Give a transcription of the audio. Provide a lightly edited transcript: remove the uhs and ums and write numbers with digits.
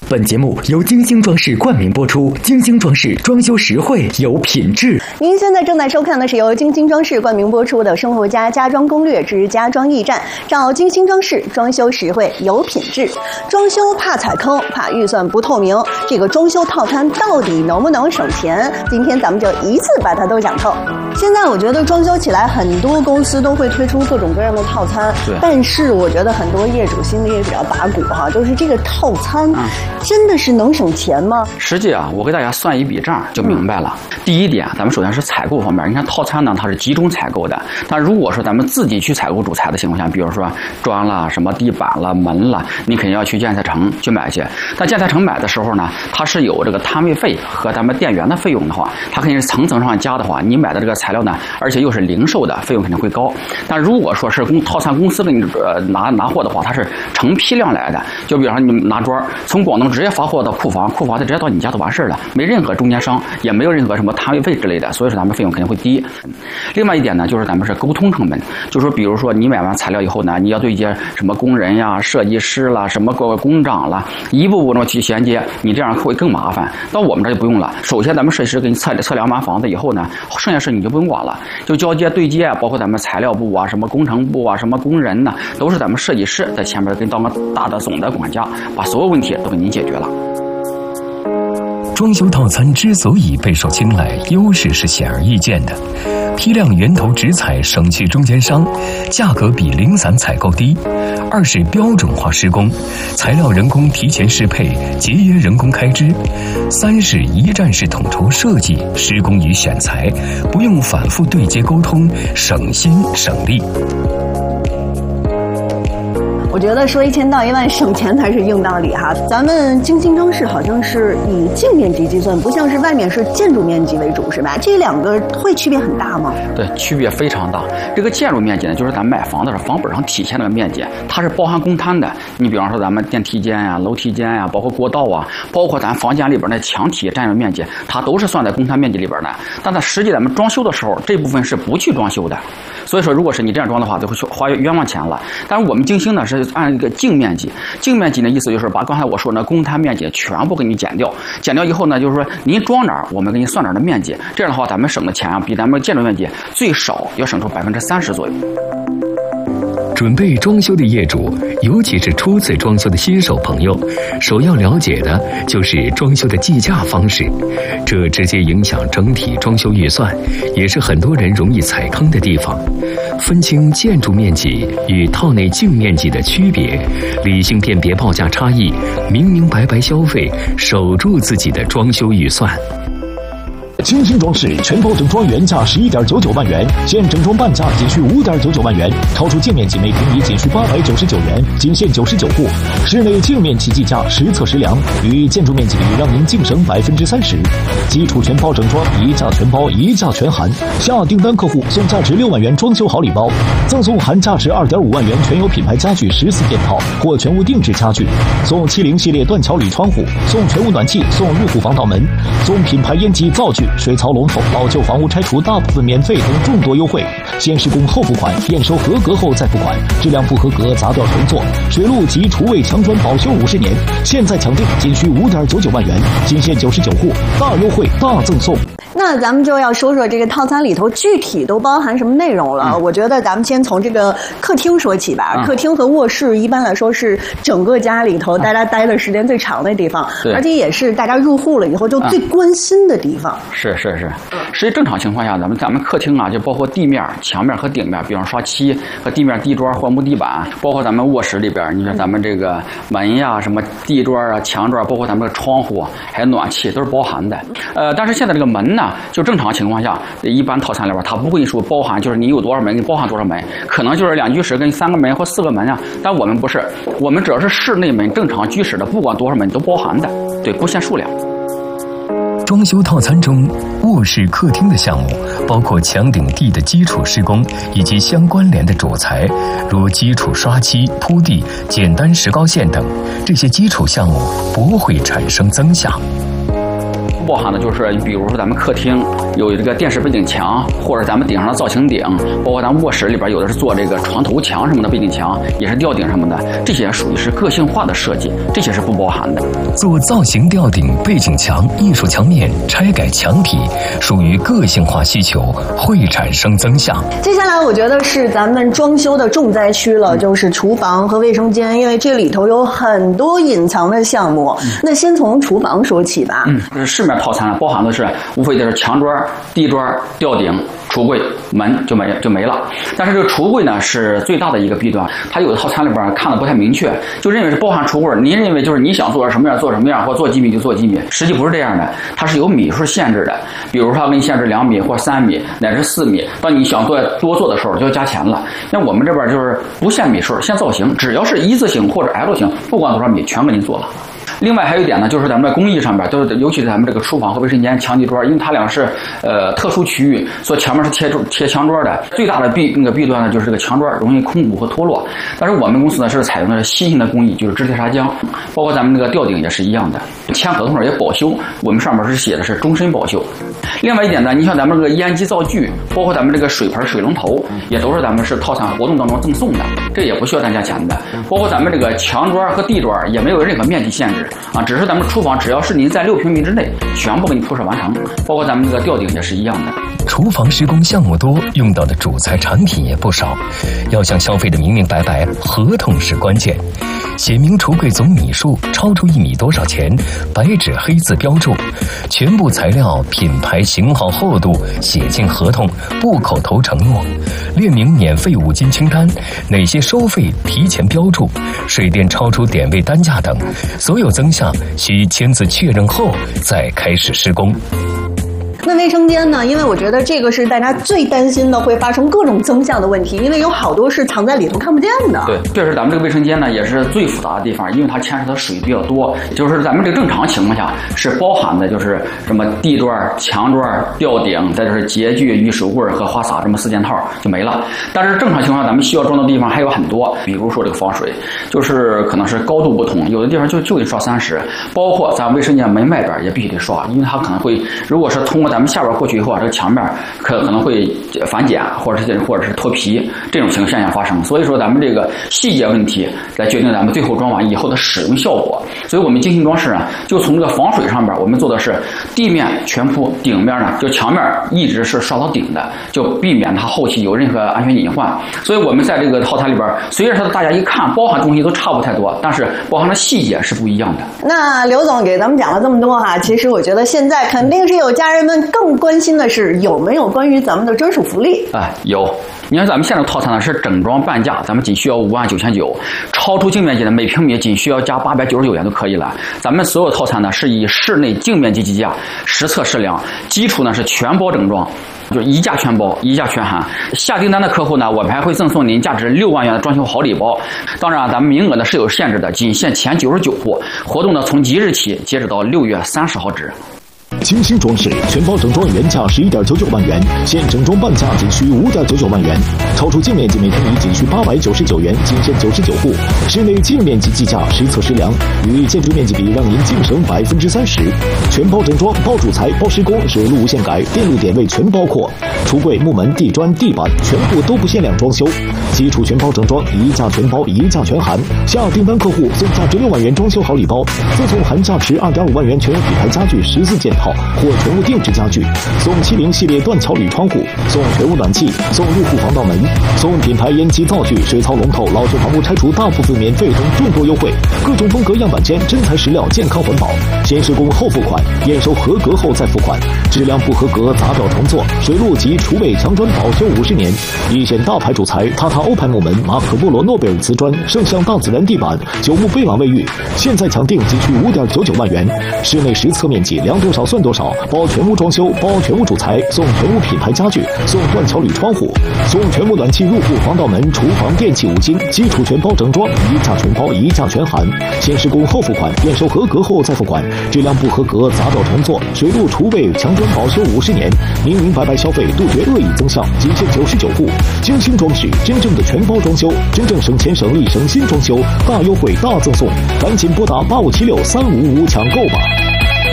本节目由金星装饰冠名播出，金星装饰装修实惠有品质。 您现在正在收看的是由金星装饰冠名播出的《生活家家装攻略之家装驿站》，找金星装饰，装修实惠有品质。装修怕踩坑，怕预算不透明，这个装修套餐到底能不能省钱？今天咱们就一次把它都讲透。现在我觉得装修起来，很多公司都会推出各种各样的套餐，但是我觉得很多业主心里也比较打鼓哈，就是这个套餐真的是能省钱吗？ 实际啊，我给大家算一笔账就明白了。第一点，咱们首先是采购方面，你看套餐呢，它是集中采购的。但如果说咱们自己去采购主材的情况下，比如说砖啦、什么地板啦、门啦，你肯定要去建材城去买去。但建材城买的时候呢，它是有这个摊位费和咱们店员的费用的话，它肯定是层层上加的话，你买的这个材料呢，而且又是零售的，费用肯定会高。但如果说是套餐公司给你拿货的话，它是成批量来的。就比如说你拿砖从广东直接发货到库房，库房的直接到你家就完事了，没任何中间商，也没有任何什么摊位费之类的，所以说咱们费用肯定会低。另外一点呢，就是咱们是沟通成本，就是说比如说你买完材料以后呢，你要对接什么工人呀、设计师啦、什么工长啦，一步步的去衔接，你这样会更麻烦。到我们这就不用了，首先咱们设计师给你测量完房子以后呢，剩下事你就不用管了，就交接对接，包括咱们材料部啊、什么工程部啊、什么工人呢，都是咱们设计师在前面跟当个大的总的管家，把所有问题都给您解决了。 装修套餐之所以备受青睐，优势是显而易见的：批量源头直采，省去中间商，价格比零散采购低；二是标准化施工，材料人工提前适配，节约人工开支；三是一站式统筹设计、施工与选材，不用反复对接沟通，省心省力。 我觉得说1000到1万省钱才是硬道理哈。咱们金星装饰好像是以净面积计算，不像是外面是建筑面积为主，是吧？这两个会区别很大吗？ 对，区别非常大。这个建筑面积呢，就是咱买房的时候房本上体现那个面积，它是包含公摊的。你比方说咱们电梯间呀、楼梯间呀，包括过道啊，包括咱房间里边的墙体占用面积，它都是算在公摊面积里边的。但在实际咱们装修的时候，这部分是不去装修的。所以说，如果是你这样装的话，就会花冤枉钱了。但是我们金星呢是按一个净面积，净面积的意思就是把刚才我说的公摊面积全部给你减掉，减掉以后呢，就是说您装哪儿，我们给你算哪儿的面积。这样的话，咱们省的钱啊，比咱们建筑面积最少要省出30%左右。 准备装修的业主，尤其是初次装修的新手朋友，首要了解的就是装修的计价方式，这直接影响整体装修预算，也是很多人容易踩坑的地方。分清建筑面积与套内净面积的区别，理性辨别报价差异，明明白白消费，守住自己的装修预算。 金星装饰全包整装原价11.99万元，现整装半价仅需5.99万元，超出净面积每平米仅需899元，仅限99户。室内净面积计价实测实量，与建筑面积比让您净省30%。基础全包整装，一价全包，一价全含。下订单客户送价值6万元装修好礼包，赠送含价值2.5万元全有品牌家具14件套或全屋定制家具，送70系列断桥铝窗户，送全屋暖气，送入户防盗门，送品牌烟机灶具、水槽龙头，老旧房屋拆除大部分免费等众多优惠。先施工后付款，验收合格后再付款，质量不合格砸掉重做。水路及厨卫墙砖保修50年，现在抢订仅需5.99万元，仅限99户，大优惠大赠送。 那咱们就要说说这个套餐里头具体都包含什么内容了。我觉得咱们先从这个客厅说起吧。客厅和卧室一般来说是整个家里头大家待的时间最长的地方，而且也是大家入户了以后就最关心的地方。 是。实际正常情况下，咱们客厅啊，就包括地面、墙面和顶面，比方刷漆和地面地砖或木地板，包括咱们卧室里边，你说咱们这个门呀、什么地砖啊、墙砖，包括咱们的窗户还有暖气都是包含的。但是现在这个门呢，就正常情况下，一般套餐里边它不会说包含，就是你有多少门，你包含多少门，可能就是2居室跟3个门或4个门啊。但我们不是，我们只要是室内门正常居室的，不管多少门都包含的，对，不限数量。 装修套餐中，卧室、客厅的项目包括墙顶地的基础施工以及相关联的主材，如基础刷漆、铺地、简单石膏线等，这些基础项目不会产生增项。 包含的就是比如说咱们客厅有这个电视背景墙，或者咱们顶上的造型顶，包括咱们卧室里边有的是做这个床头墙什么的背景墙，也是吊顶什么的，这些属于是个性化的设计，这些是不包含的。 做造型吊顶、背景墙、艺术墙面、拆改墙体，属于个性化需求，会产生增项。 接下来我觉得是咱们装修的重灾区了，就是厨房和卫生间，因为这里头有很多隐藏的项目。那先从厨房说起吧。 市面套餐包含的是无非就是墙砖、地砖、吊顶、橱柜、门就没了。但是这个橱柜呢是最大的一个弊端，它有的套餐里边看的不太明确，就认为是包含橱柜，您认为就是你想做什么样做什么样，或做几米就做几米，实际不是这样的，它是有米数限制的。比如说它给你限制2米或3米乃至4米，当你想多做的时候就要加钱了。那我们这边就是不限米数，限造型，只要是一字形或者 L 型，不管多少米全给您做了。另外还有一点呢，就是咱们的工艺上边，都是尤其是咱们这个厨房和卫生间墙地砖，因为它俩是特殊区域，所以墙面是贴墙砖的。最大的弊端呢，就是这个墙砖容易空鼓和脱落。但是我们公司呢是采用的新型的工艺，就是支贴砂浆，包括咱们这个吊顶也是一样的。签合同上也保修，我们上面是写的是终身保修。另外一点呢，你像咱们这个烟机灶具，包括咱们这个水盆、水龙头，也都是咱们是套餐活动当中赠送的，这也不需要单加钱的。包括咱们这个墙砖和地砖也没有任何面积限制。只是咱们厨房只要是您在6平米之内，全部给你铺设完成，包括咱们这个吊顶也是一样的。 厨房施工项目多，用到的主材产品也不少，要向消费的明明白白，合同是关键。写明橱柜总米数，超出1米多少钱，白纸黑字标注，全部材料、品牌、型号、厚度写进合同，不口头承诺，列明免费5金清单，哪些收费提前标注，水电超出点位单价等，所有增项需签字确认后再开始施工。 那卫生间呢？因为我觉得这个是大家最担心的，会发生各种增项的问题，因为有好多是藏在里头看不见的。 对，确实咱们这个卫生间呢也是最复杂的地方，因为它牵扯的水比较多。就是咱们这个正常情况下是包含的，就是什么地砖、墙砖、吊顶，再就是洁具、浴室柜和花洒这么4件套就没了。但是正常情况下，咱们需要装的地方还有很多，比如说这个防水，就是可能是高度不同，有的地方就得刷30，包括咱卫生间门外边也必须得刷，因为它可能会，如果是通过咱们下边过去以后啊，这个墙面可能会反碱或者是脱皮这种现象发生。所以说咱们这个细节问题来决定咱们最后装完以后的使用效果。所以我们精心装饰呢，就从这个防水上边，我们做的是地面全铺，顶面呢就墙面一直是刷到顶的，就避免它后期有任何安全隐患。所以我们在这个套餐里边，虽然说大家一看包含东西都差不太多，但是包含的细节是不一样的。 那刘总给咱们讲了这么多哈，其实我觉得现在肯定是有家人们更关心的是有没有关于咱们的专属福利。 有。你看咱们现在套餐呢是整装半价，咱们仅需要59900，超出净面积的每平米仅需要加899元就可以了。咱们所有套餐呢是以室内净面积计价，实测实量，基础呢是全包整装，就是一价全包，一价全含。下订单的客户呢，我们还会赠送您价值6万元的装修好礼包。当然咱们名额呢是有限制的，仅限前99户。活动呢从即日起截止到6月30号止。 精心装饰全包整装原价11.99万元，现整装半价仅需5.99万元，超出净面积每平米仅需899元，仅限99户。室内净面积计价，实测实量，与建筑面积比让您净省30%。全包整装，包主材，包施工，水路无限改，电路点位全包括。橱柜、木门、地砖、地板全部都不限量装修。基础全包整装，一价全包，一价全含。下订单客户送价值6万元装修好礼包，赠送含价值2.5万元全屋品牌家具14件套或全屋定制家具，送70系列断桥铝窗户，送全屋暖气，送入户防盗门，送品牌烟机灶具、水槽龙头、老旧房屋拆除大部分免费等众多优惠。各种风格样板间，真材实料，健康环保。先施工后付款，验收合格后再付款。质量不合格砸掉重做。水路及厨卫墙砖保修50年。一线大牌主材，塔塔欧派木门、马可波罗诺贝尔瓷砖、圣象大自然地板、九牧贝朗卫浴，现在抢订仅需5.99万元。室内实测面积量多少算多少，包全屋装修，包全屋主材，送全屋品牌家具，送断桥铝窗户，送全屋暖气入户防盗门、厨房电器5金，基础全包整装，一价全包，一价全含。先施工后付款，验收合格后再付款。质量不合格砸掉重做。水路厨卫墙砖保修50年。明明白白消费，杜绝恶意增项，仅限99户。精心装饰，真正的全包装修，真正省钱省力省心装修，大优惠大赠送，赶紧拨打85763555抢购吧。